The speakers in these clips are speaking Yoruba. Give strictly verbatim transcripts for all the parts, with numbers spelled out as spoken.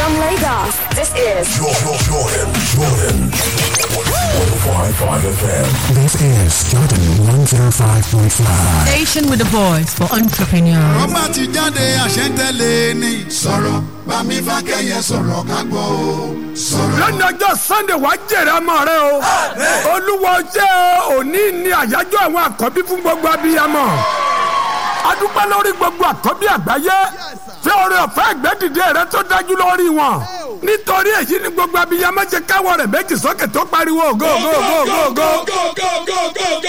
From Lagos, this is Jordan, Jordan, Jordan. one oh five point five F M. This is Jordan one oh five point five. Station with the voice for entrepreneurs. Rọ́bà ti jáde àṣẹ́ntẹ́lẹ̀ ní sọ̀rọ̀ bámi fákẹ́yẹ sọ̀rọ̀ ká gbọ́ o. Sọ̀rọ̀. Lọ́nà ọjọ́ Sunday wàá jèrè ọmọ rẹ o. Olúwa jẹ́ òní ní àyájọ́ àwọn àkọ́bí fún gbogbo abiyamọ. A dúpẹ́ lórí gbogbo àkọ́bí àgbáyé. Fẹ́ oore ọ̀fẹ́ ìgbẹ́dìde rẹ tó dájú lórí wọn. Nítorí èyí ni gbogbo abiyamọ ṣe káwọ́ rẹ̀ méjì sókè tó pariwo go go go go go go.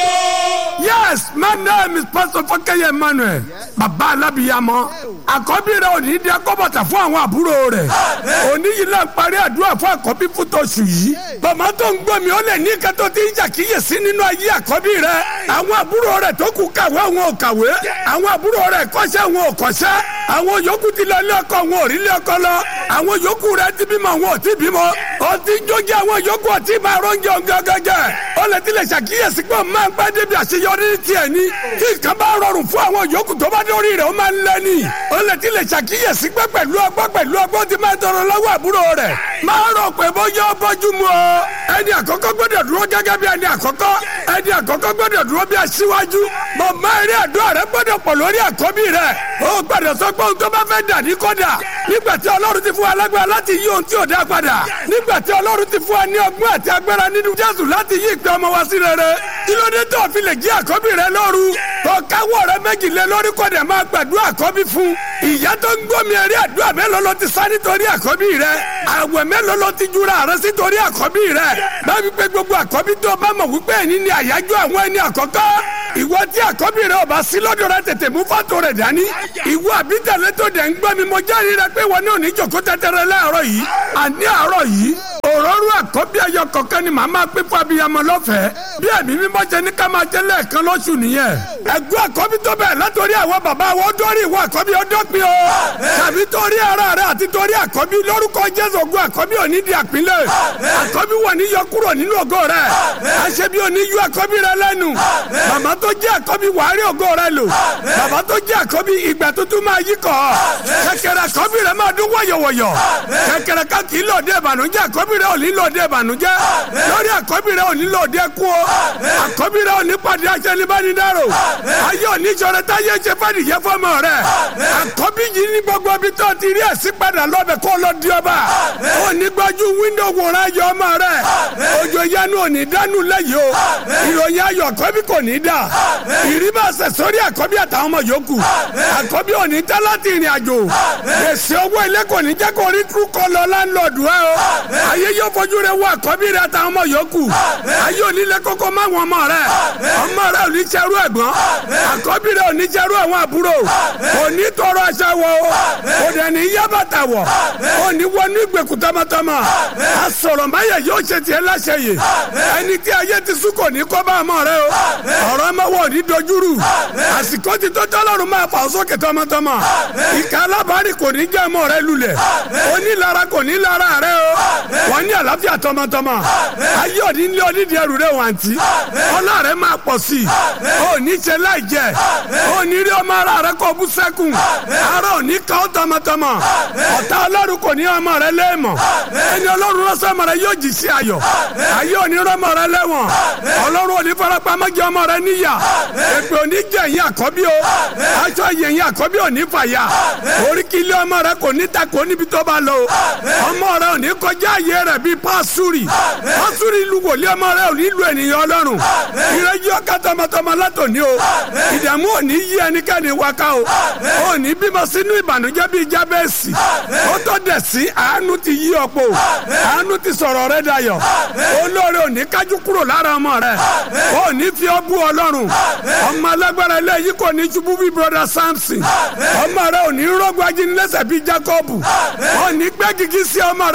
Yes, my name is Pastor Fakeye Emmanuel. Bàbá alábìyamọ. Àkọ́bí rẹ̀ òní di akọ́bọ̀tà fún àwọn àbúrò rẹ̀. Òní yìí náà parí àdúrà fún àkọ́bí fún tọ̀sù yìí. Bàmá tó ń gbọ́ mi ó lè ní kẹ́tọ́ tí ń ṣàkíyèsí nínú ayé àkọ́bí rẹ̀. Àwọn àbúrò rẹ̀ tó kù kàwé àwọn ò kàwé. Àwọn àbúrò rẹ̀ kọ́ṣẹ́ àwọn ò kọ́ṣẹ́. Àwọn yòókù ti lọ ilé ọkọ àwọn ò rí ilé ọkọ lọ. Àwọn yòókù rẹ̀ ti bímọ àwọn ò tí bímọ. Ó ti jókè àwọn yòókù ò tí máa rọ́njẹ ọ̀gánganjẹ. Ó lè ti lè ṣàkíyèsí pé ó máa ń pẹ́ débi àṣeyọrí ní tiẹ̀ ni. Tí nǹkan bá rọrùn fún àwọn yòókù tó bá dórí rẹ̀ ó máa ń lẹ́ ni. Ó lè ti lè ṣàkíyèsí pé pẹ̀lú ọgbọ́n pẹ̀lú ọgbọ́n ti máa tọrọ lọ́wọ́ àbúrò rẹ̀. Máa rò pé bóyá ó bójú mu o. Ẹni àkọ́kọ́ gbọ́dọ̀ dúró gẹ́gẹ́ bí ẹni àkọ́kọ́. Ẹni àkọ́kọ́ gbọ́dọ̀ dúró bí aṣíwájú. Màmá eré àdúrà rẹ̀ gbọ́dọ̀ pọ̀ lórí àkọ́bí rẹ̀. Ó gbọ́dọ̀ sọ pé ohun tó bá fẹ́ dà ní kódà. Nígbà tí Ọlọ́run ti fún wa lágbára láti yí ohun tí ò dá padà. Nígbà tí Ọlọ́run ti fún wa ní ọgbọ́n àti agbára nínú Jésù láti yí ìpè ọmọ wa sí rere. Kí ló dé tó fi lè jí àkọ́bí rẹ lóru? Tó káwọ́ rẹ méjì lé lórí kódà máa gbàdúrà àkọ́bí fún. Ìyá tó ń gbómi ẹ̀rí àdúrà mélòó ló ti sá nítorí àkọ́bí rẹ? Àwẹ̀ mélòó ló ti jura rẹ sítorí àkọ́bí rẹ? Báwo pé gbogbo àkọ́bí tó bá mọ̀ wípé ẹni ní àyájọ́ àwọn ẹni àkọ́kọ́? Ìwọ tí àkọ́bí rẹ ò bá sí lọ́dọ̀ rẹ tètè mú fọ́tò rẹ̀ dání. Ìwọ àbítẹ̀lẹ́ tó dẹ̀ ń gbọ́ mi mo jẹ́rìí rẹ pé wọn náà ní jòkó tẹ́tẹ́rẹ́ láàárọ̀ yìí. Àní àárọ̀ yìí òróró àkọ́bí ẹyọ kọ̀ọ̀kan ni màá máa pín fún abiyamọ lọ́fẹ̀ẹ́. Bí ẹ̀mí mímọ́ jẹ ní ká máa jẹ lẹ́ẹ̀kan lóṣù nìyẹn. Ẹ̀gbọ́n àkọ́bí tó bẹ̀ látòrí àwọn bàbá wọn dórí ìwọ àkọ́bí ó dópin o. Tàbí torí ara rẹ àti torí àkọ́bí lórúkọ Jésù ògo àkọ́bí ò ní di àpínlẹ̀. Àkọ́bí wọ̀ ní yọ kúrò nínú ògo rẹ̀. Àṣebí ò ní yọ àkọ́bí rẹ lẹ́nu. Màmá tó jẹ́ àkọ́bí wàá rí ògo rẹ lò. Bàbá tó jẹ́ àkọ́bí ìgbà tuntun máa yí kọ́. Kẹ̀kẹ́rẹ́ àkọ́bí rẹ máa dún wọ̀yọ̀wọ̀yọ̀. Kẹ̀kẹ́rẹ́ ká kì í lòdì ìbànújẹ́ àkọ́bí rẹ ò ní lòdì ìbànújẹ́. Lórí àkọ́bí rẹ ò ní lòdì ẹkún o. Àkọ́bí rẹ ò ní pàdé aṣẹ́nibánidárò. Ayé ò ní sọ̀rọ̀ táyé ṣe fẹ́ nìyẹn fọ́mọ rẹ̀. Àkọ́bí yìí ní gbogbo ibi tó ti rí ẹ̀sìn padà lọ́bẹ̀ kó lọ di ọba. Ó ní gbájú wíńdò wòran ayọ̀ ọmọ rẹ̀. Òjò yanu ò ní dánú lẹ́yìn o. Ìròyìn ayọ̀ àkọ́bí kò ní dà. Ìrí máa ṣẹ̀ sórí àkọ́bí àtàwọn ọmọ yòókù. Àkọ́bí ò ní tẹ́ láti ìrìn àjò. Èsì owó ilé kò ní jẹ́ kó rí tú kọ́ lọ láńlọ́ọ̀dù ẹ o. Ayé yóò fojú rẹ wọ àkọ́bí rẹ àtàwọn ọmọ yòókù. Ayé ò ní lé kókó má wọn ọmọ rẹ. Ọmọ rẹ ò ní jẹ́rú ẹ̀gbọ́n. Àkọ́bí rẹ ò ní jẹ́rú àwọn àbúrò. Kò ní tọrọ aṣọ wọ o. Kò dẹ̀ ní yá bàtà wọ̀. Kò ní wọnú ìgbèkùn tọmọtọmọ. Àsọ̀rọ̀ máyẹ̀ yóò ṣe tiẹ̀ láṣẹ yìí. Ẹni tí ayé ti sún kò ní kó bá ọmọ rẹ o. Ọ̀rọ̀ ọmọ wọ̀ ní dojúrù. Àsìkò ti tó tọ́lọ́run máa fà sókè tọmọtọmọ. Ìka alábàárì kò ní jẹ́ ọmọ rẹ lulẹ̀. Onílara kò ní lára rẹ o. Wọ́n ní àlàáfíà tọmọtọmọ. Ayé òní ní onídìí ẹrù rẹ wà ntí. Ọlá rẹ máa pọ̀ sí i. Ó ní ṣe láì jẹ. Ó ní rí ọmọ ara rẹ kó bú sẹ́kùn. Ara ò ní kàn tọmọtọmọ. Ọ̀tá Ọlọ́run kò ní ọmọ rẹ lẹ́ẹ̀mọ̀. Ẹni Ọlọ́run rọ́ṣọ́ ọmọ rẹ yóò jì sí ayọ̀. Ayé òní rọ́mọ rẹ lẹ́wọ̀n. Ọlọ́run òní farapamọ́ jẹ ọmọ rẹ níyà. Èpè òní jẹ ìyẹn àkọ́bí o. Aṣọ ìyẹn àkọ́bí òní fàyà. Orí kí ilé ọmọ rẹ kò ní ta kò níbi tó bá lọ. Ọmọ rẹ òní kọjá àyè rẹ bíi pásúrì. Pásúrì lu wòlíì ọmọ rẹ òní lu ènìyàn Ọlọ́run. Ìrẹ́jú ọkà tọmọtọmọ látòní o. Ìdààmú òní yí ẹnikẹ́ni wáká o. Òní bímọ sínú ìbànújẹ́ bíi Jábẹ́sì. Ó tó dẹ̀ sí àánú ti yí ọ̀pọ̀. Àánú ti sọ̀rọ̀ rẹ dayọ̀. Olóore òní kájú kúrò lára ọmọ rẹ. Òní fi ọ́ bú Ọlọ́run. Ọmọ alágbára eléyìí kò ní ṣubú bíi broda Samson. Ọmọ rẹ òní rọ́gbọ́ ajínlẹ́sẹ̀ bíi Jákọ́bù. Òní gbẹ́ gigi sí ọmọ rẹ bíi ti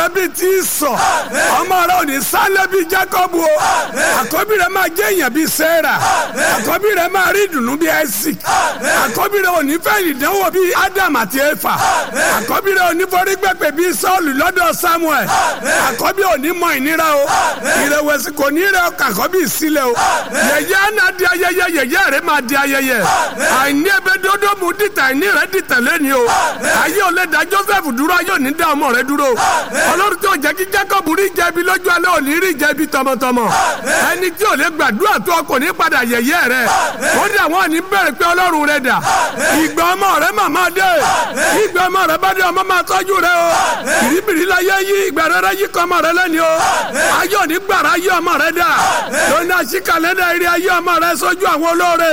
ìsọ̀ ọmọ rẹ ò ní sálẹ̀ bíi Jákọ́bù o àkọ́bí rẹ máa jẹ́ èèyàn bíi Sẹ́rà àkọ́bí rẹ máa rí ìdùnnú bíi Ẹ́sík àkọ́bí rẹ ò ní fẹ́ ìdánwò bíi Ádám àti Éfà àkọ́bí rẹ ò ní forí gbẹ̀pẹ̀ bíi Sọ́ọ̀lù lọ́dọ̀ Sámúẹ́l àkọ́bí ò ní mọ ìnira o ìrẹ̀wẹ̀sì kò ní rẹ ọkà àkọ́bí ìsílẹ̀ o yẹ̀yẹ́ àná di ayẹyẹ yẹ̀yẹ́ rẹ máa di ayẹyẹ àìní ẹbẹ dodo mu dìtà àìní rẹ dìtà lẹ́ni o ayé ò lè dá Joseph dúró ayé ò ní dá ọmọ rẹ dúró Ọlọ́run tí ò jẹ́ kí Jacob rí jẹ̀bi lójú alẹ́ ò ní rí jẹ̀bi tọmọtọmọ ẹni tí ò lè gbàdúrà tó kò ní padà yẹ̀yẹ́ rẹ ó dà wọ́n ní bẹ̀rẹ̀ pé Ọlọ́run rẹ dà ìgbà ọmọ rẹ màmá dé ìgbà ọmọ rẹ bá dé ọmọ máa tọ́jú rẹ o bìrìbìrì la yẹ yí ìgbà rẹ rẹ yí kọ́ ọmọ rẹ lẹ́ni o ayé ò ní gbàrà ayé ọmọ rẹ dà lónìí àṣìkàlẹ́ dà eré ayé ọmọ rẹ sójú àwọn olóore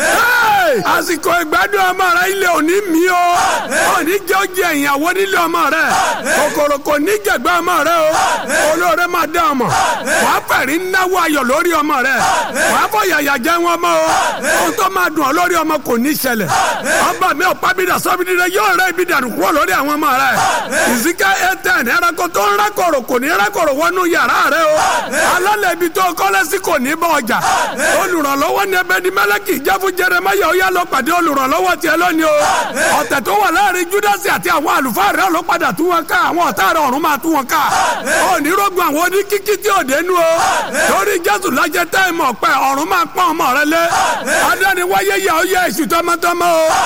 àsìkò ìgbádùn ọmọ rẹ ilé òní mi o òní jẹ́ oúnjẹ ìyàwó nílé ọmọ rẹ kòkòrò kò ní jẹ̀gbẹ́ ọmọ rẹ o olóore máa dá ọmọ wàá fẹ̀rí náwó ayọ̀ lórí ọmọ rẹ wàá fọ yàyà jẹ́ wọn mọ́ o ohun tó máa dùn ọ́ lórí ọmọ kò ní ṣẹlẹ̀ ọba mi ò pábídà sọ́bìdì rẹ yóò rẹ ibi dànù kúrò lórí àwọn ọmọ rẹ ìsìká eighteen ẹranko tó ń rákòrò kò ní rákòrò wọnú yàrá rẹ o alálẹ̀ ibi tó kọ́lẹ́sí kò ní bọ́ ọjà olùrànlọ́wọ́ ní ẹbẹ̀ ní mẹ́lẹ́kì jẹ́ fún Jeremáyà ó yá lọ pàdé olùrànlọ́wọ́ tiẹ̀ lónìí o ọ̀tẹ̀ tó wà láàrin Júdásì àti àwọn àlùfáà rẹ̀ ló padà tú wọn ká àwọn ọ̀tá rẹ̀ ọ̀run máa tú wọn ká onírógun àwọn oníkíkí tí ò dénú o lórí Jésù lájẹ táìmù ọ̀pẹ ọ̀run máa pọ́n ọmọ rẹ lé adáni wáyé yà ó yẹ èṣù tọmọtọmọ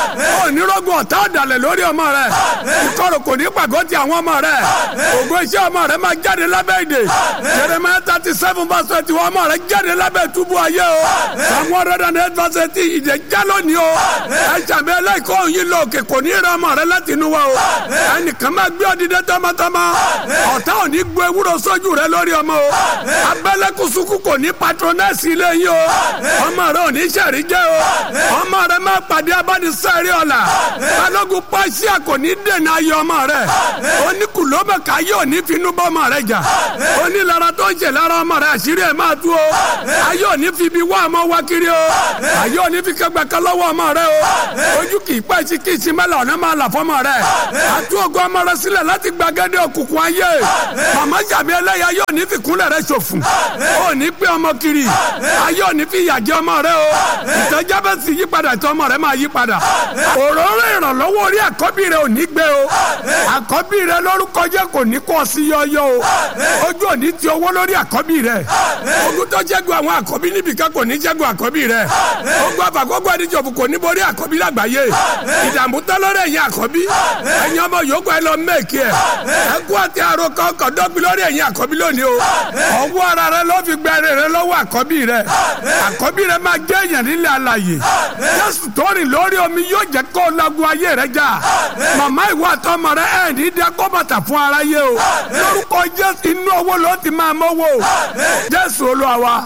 o onírógun ọ̀tá ọ̀dàlẹ̀ lórí ọmọ rẹ ìkorò kò ní pàgọ́ ti àwọn ọmọ rẹ ògo iṣẹ́ ọmọ rẹ máa jáde lábẹ́ ìdè Jeremiah thirty seven verse twenty one ọmọ rẹ jáde lábẹ́ túbú ayé o àwọn ọ̀rẹ́ dàn eight verse eighteen ìdè já lónìí o ẹ̀ṣàbí ẹlẹ́kọ̀ọ́ yìí lọ òkè kò ní rẹ ọmọ rẹ láti inú wa o ẹnìkan máa gbé ọdídẹ tọmọtọmọ ọ̀tá ò ní gbé ewúro sójú rẹ lórí ọmọ o abẹ́lẹ́kùsùkù kò ní patronẹ́sì ilé yìí o ọmọ rẹ ò ní sẹ̀rí jẹ́ o ọmọ rẹ máa pàdé abánisẹ́rí ọ̀la balógun pàṣẹ kò ní dènà ayé ọmọ rẹ oníkùlómẹ̀ká yóò ní finú bọ́ ọmọ rẹ jà onílara tó ń ṣe lára ọmọ rẹ àṣírí ẹ̀ máa tú o ayé ò ní fi ibi wá ọmọ wá kiri o ayé ò ní fi kẹgbẹ́ kan lọ́wọ́ ọmọ rẹ o ojú kì í pẹ́ sí kì í sí mẹ́lẹ̀ ọ̀nà máa là fọmọ rẹ àtú ògo ọmọ rẹ sílẹ̀ láti gbàgede òkùnkùn ayé màmá jàbí ẹlẹ́yà yóò ní fi kúnlẹ̀ rẹ ṣòfò ò ní pé ọmọ kiri ayé ò ní fi ìyà jẹ ọmọ rẹ o ìtọ́jà bẹ́ẹ̀ sì yí padà ìtọ́ ọmọ rẹ máa yí padà òróró ìrànlọ́wọ́ orí àkọ́bí rẹ ò ní gbé o àkọ́bí rẹ lórúkọ jẹ́ kò ní kọ́ sí yọ́yọ́ o ojú ò ní ti owó lórí àkọ́bí rẹ ogun tó ṣẹ́gun àwọn àkọ́bí níbìkan kò ní ṣẹ́gun àkọ́bí rẹ ogun àfàkọ́gbọ́ àdìjọ́fù kò ní borí àkọ́bí lágbàáyé ìdààmú tán lórí ẹ̀yin àkọ́bí ẹ̀yin ọmọ yòókù ẹ lọ mẹ́ẹ̀kì ẹ̀ ẹ̀kú àti àròkọ ọkọ̀ dọ́gbi lórí ẹ̀yin àkọ́bí lónìí o ọwọ́ ara rẹ ló fi gbẹ́rẹ́ rẹ lọ́wọ́ àkọ́bí rẹ àkọ́bí rẹ máa jẹ́ èèyàn nílẹ̀ alàyè Jésù tó rìn lórí omi yóò jẹ́ kó lagun ayé rẹ já màmá ìwọ àtọmọ rẹ ẹ̀ ní dẹ́ kó bàtà fún aráyé o lórúkọ Jésù inú owó ló ti máa mọ́wó Jésù Olúwa wa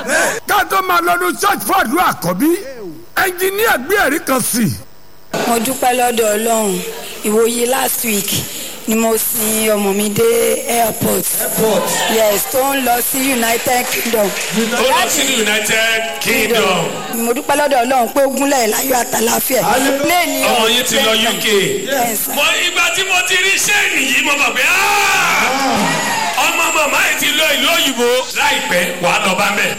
ká tó máa lọ́dún church for àdúrà àkọ́bí ẹnjìníà gbé ẹ̀rí kan sí. mo dúpẹ́ lọ́dọ̀ Ọlọ́run ìwòye last week ni mo sin ọmọ mi dé airport yes tó ń lọ sí United Kingdom. ó lọ sí United Kingdom. mo dúpẹ́ lọ́dọ̀ Ọlọ́run pé ogúnlẹ̀ láyọ̀ àtàláfíà. ọmọ yín ti lọ U K. mo ìgbà tí mo ti rí sẹ́ẹ̀nì yìí mo mọ̀ pé ọmọ màmá yìí ti lọ ìlú òyìnbó láìpẹ́ wàá lọ bá mẹ́.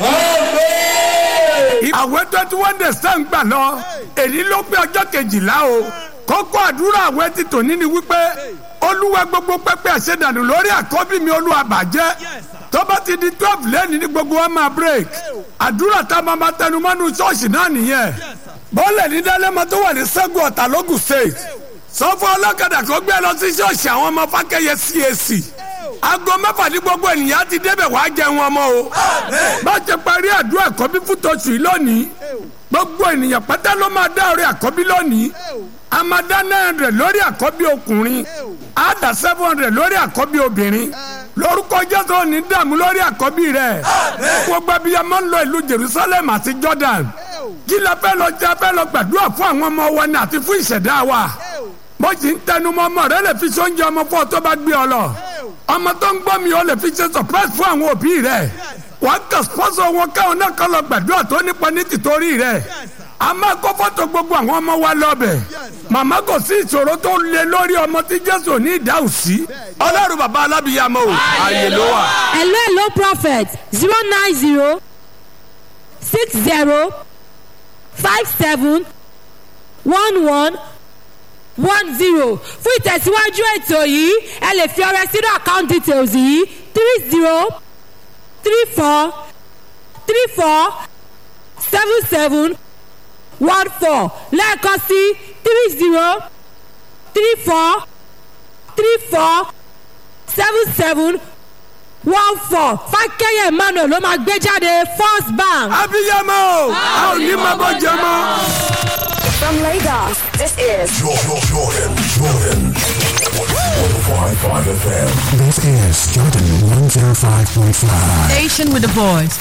àwẹ̀ twenty one days tẹ́ ń gbà lọ èyí ló pé ọjọ́ kejìlá o kókó àdúrà àwẹ̀ ti tòní ni wípé Olúwa gbogbo pẹpẹ àṣẹdànù lórí àkọ́bí mi Olúwa bàjẹ́ tó bá ti di twelve lẹ́ni ní gbogbo wa máa break àdúrà tá a máa ma tẹnu mọ́nu ṣọ́ọ̀ṣì náà nìyẹn bọ́ọ̀lù ní dálẹ́mọ tó wà ní Ṣẹ́gun Ọ̀tà lógùn state sọ fún ọlọ́kadà kó gbé lọ sí ṣọ́ọ̀ṣì àwọn ọmọ Fákẹ́yẹ C A C aago mẹ́fà ní gbogbo ènìyàn ti débẹ̀ wàá jẹun ọmọ o bá ṣe parí àdúrà àkọ́bí fún tọ́sù yìí lónìí gbogbo ènìyàn pátá ló máa dá orí àkọ́bí lónìí a máa dá nine hundred lórí àkọ́bí ọkùnrin a dá seven hundred lórí àkọ́bí obìnrin lórúkọ Jésù ò ní dààmú lórí àkọ́bí rẹ̀ gbogbo abiyamọ ń lọ ìlú Jerusalem àti Jordan kí la fẹ́ lọ jẹ́ fẹ́ lọ gbàdúrà fún àwọn ọmọ wa ní àti fún ìṣẹ̀dá wa bó ti ń tẹnumọ́ ọmọ rẹ lè fi sóúnjẹ ọmọ fún ọ tó bá gbé ọ lọ ọmọ tó ń gbọ́ mi ó lè fi ṣe surprise fún àwọn òbí rẹ̀ wàá kà sponsor wọn káwọn náà kọ́ lọ gbàdúrà tó nípa ní tìtorí rẹ̀ a máa kó fọ́tò gbogbo àwọn ọmọ wa lọ́bẹ̀ màmá kò sí ìṣòro tó lé lórí ọmọ tí jésù ní ìdáhùn sí ọlọ́run bàbá alábìyàmọ o ààyè ló wà. hello hello prophet zero nine zero six zero five seven one one one zero fún ìtẹ̀síwájú ètò yìí ẹ lè fi ọrẹ sínú account details yìí three zero three four three four seven seven one four lẹ́ẹ̀kan sí three zero three four three four seven seven one four fákẹ́yẹ̀ emmanuel ló máa gbé jáde first bank. abiyamọ a ò ní máa bọ́ jẹ mọ́. From Lagos, this is Jordan, Jordan, Jordan. one oh five point five F M. This is Jordan one oh five point five. Station with the voice